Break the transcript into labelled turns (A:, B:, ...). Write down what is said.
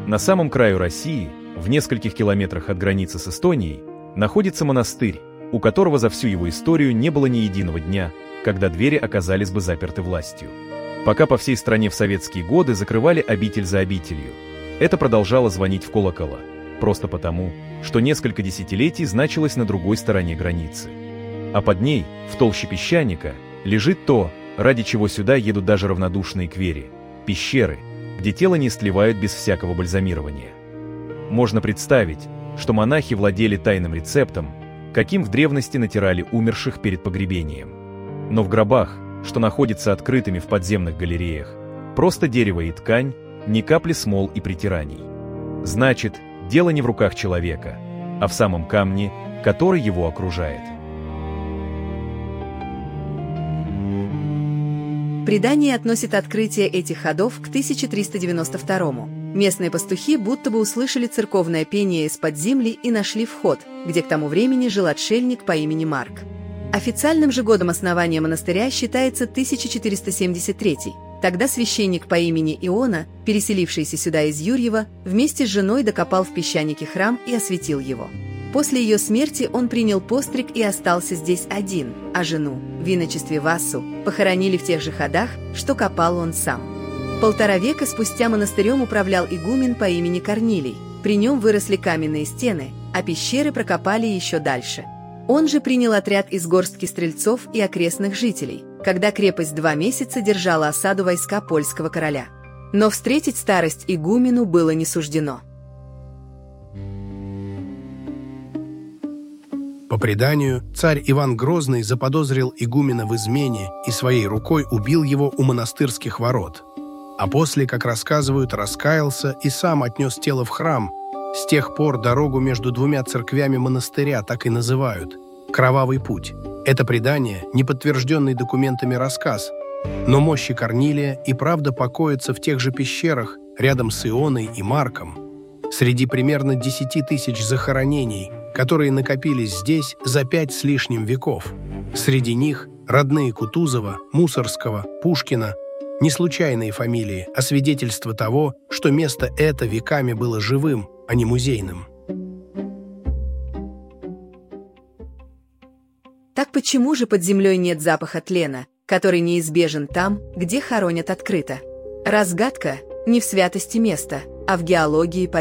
A: На самом краю России, в нескольких километрах от границы с Эстонией, находится монастырь, у которого за всю его историю не было ни единого дня, когда двери оказались бы заперты властью. Пока по всей стране в советские годы закрывали обитель за обителью, это продолжало звонить в колокола, просто потому, что несколько десятилетий значилось на другой стороне границы. А под ней, в толще песчаника, лежит то, ради чего сюда едут даже равнодушные к вере – пещеры, где тело не истлевают без всякого бальзамирования. Можно представить, что монахи владели тайным рецептом, каким в древности натирали умерших перед погребением. Но в гробах, что находятся открытыми в подземных галереях, просто дерево и ткань, ни капли смол и притираний. Значит, дело не в руках человека, а в самом камне, который его окружает.
B: Предание относит открытие этих ходов к 1392-му. Местные пастухи будто бы услышали церковное пение из-под земли и нашли вход, где к тому времени жил отшельник по имени Марк. Официальным же годом основания монастыря считается 1473. Тогда священник по имени Иона, переселившийся сюда из Юрьева, вместе с женой докопал в песчанике храм и осветил его. После ее смерти он принял постриг и остался здесь один, а жену, в иночестве Вассу, похоронили в тех же ходах, что копал он сам. 1,5 века спустя монастырем управлял игумен по имени Корнилий. При нем выросли каменные стены, а пещеры прокопали еще дальше. Он же принял отряд из горстки стрельцов и окрестных жителей, когда крепость 2 месяца держала осаду войска польского короля. Но встретить старость игумену было не суждено.
C: По преданию, царь Иван Грозный заподозрил игумена в измене и своей рукой убил его у монастырских ворот. А после, как рассказывают, раскаялся и сам отнес тело в храм. С тех пор дорогу между 2 церквями монастыря так и называют – «Кровавый путь». Это предание – неподтвержденный документами рассказ, но мощи Корнилия и правда покоятся в тех же пещерах рядом с Ионой и Марком. Среди примерно 10 тысяч захоронений, которые накопились здесь за 5 с лишним веков. Среди них родные Кутузова, Мусорского, Пушкина. Не случайные фамилии, а свидетельство того, что место это веками было живым, а не музейным.
B: Так почему же под землей нет запаха тлена, который неизбежен там, где хоронят открыто? Разгадка не в святости места, а в геологии